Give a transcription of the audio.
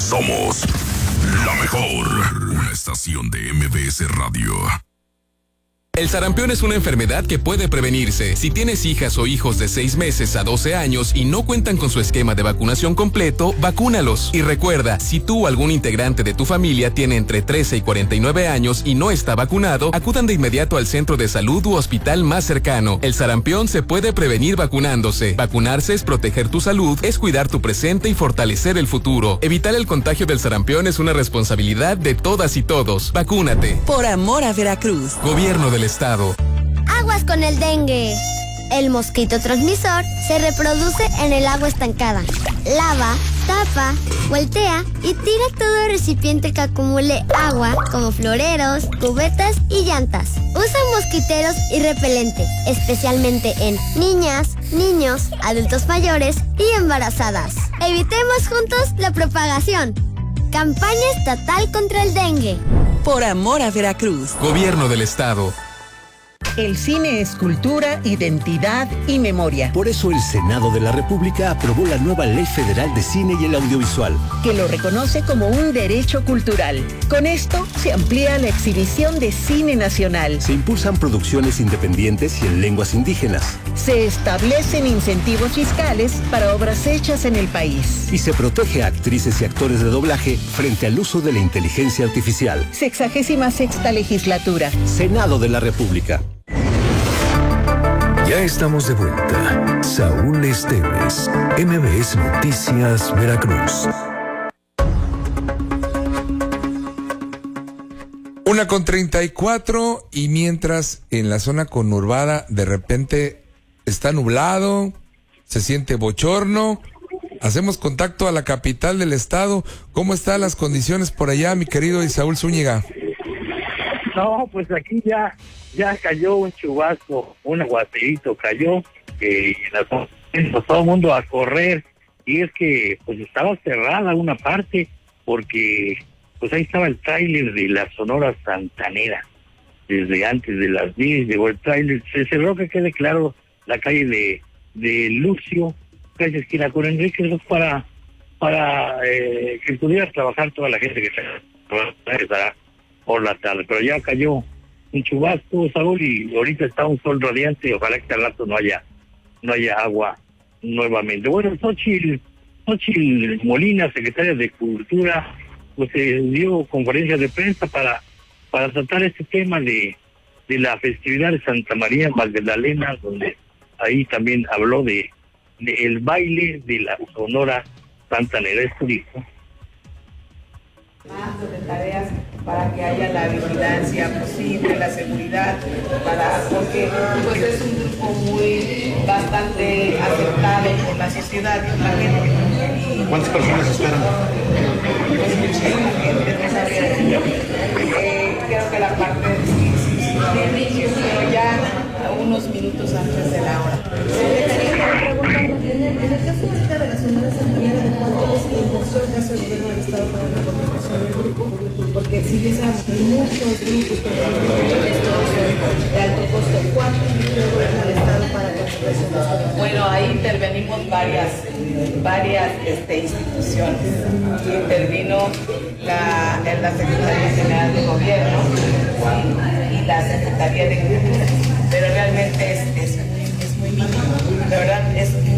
Somos la mejor estación de MBS Radio. El sarampión es una enfermedad que puede prevenirse. Si tienes hijas o hijos de 6 meses a 12 años y no cuentan con su esquema de vacunación completo, vacúnalos. Y recuerda, si tú o algún integrante de tu familia tiene entre 13 y 49 años y no está vacunado, acudan de inmediato al centro de salud u hospital más cercano. El sarampión se puede prevenir vacunándose. Vacunarse es proteger tu salud, es cuidar tu presente y fortalecer el futuro. Evitar el contagio del sarampión es una responsabilidad de todas y todos. Vacúnate. Por amor a Veracruz. Gobierno del Estado. Aguas con el dengue. El mosquito transmisor se reproduce en el agua estancada. Lava, tapa, voltea y tira todo el recipiente que acumule agua, como floreros, cubetas y llantas. Usa mosquiteros y repelente, especialmente en niñas, niños, adultos mayores y embarazadas. Evitemos juntos la propagación. Campaña estatal contra el dengue. Por amor a Veracruz. Gobierno del Estado. El cine es cultura, identidad y memoria. Por eso el Senado de la República aprobó la nueva Ley Federal de Cine y el Audiovisual, que lo reconoce como un derecho cultural. Con esto se amplía la exhibición de cine nacional. Se impulsan producciones independientes y en lenguas indígenas. Se establecen incentivos fiscales para obras hechas en el país. Y se protege a actrices y actores de doblaje frente al uso de la inteligencia artificial. 66ª legislatura. Senado de la República. Ya estamos de vuelta. Saúl Esteves, MBS Noticias, Veracruz. 1:34 y mientras en la zona conurbada de repente está nublado, se siente bochorno. Hacemos contacto a la capital del estado. ¿Cómo están las condiciones por allá, mi querido Isaúl Zúñiga? No, pues aquí ya cayó un chubasco, un aguacerito cayó, y todo el mundo a correr, y es que pues estaba cerrada una parte, porque pues ahí estaba el tráiler de la Sonora Santanera, desde antes de las 10 llegó el tráiler, se cerró, que quede claro, la calle de Lucio, calle esquina con Enrique, para que pudiera trabajar toda la gente que estará por la tarde, pero ya cayó un chubasco, Saúl, y ahorita está un sol radiante, ojalá que al rato no haya agua nuevamente. Bueno, Xochitl Molina, secretaria de Cultura, pues dio conferencia de prensa para tratar este tema de la festividad de Santa María Magdalena, donde ahí también habló de el baile de la Sonora Santanera. Esto dijo. De tareas para que haya la vigilancia posible, la seguridad, porque pues es un grupo bastante aceptado por la sociedad y la gente. ¿Cuántas personas esperan? Pues muchísima gente, no sabría decir. Creo que la parte de inicio, pero ya unos minutos antes de la hora. En el caso de la Sonora Santanera, ¿de cuánto es la inversión que hace el gobierno del Estado para la contratación del grupo? Porque si bien hay muchos grupos de alto costo, ¿cuánto invirtió el gobierno del Estado para la contratación de este grupo? Bueno, ahí intervenimos varias instituciones. Intervino la Secretaría General de Gobierno y la Secretaría de Cultura, pero realmente es muy mínimo. De verdad, es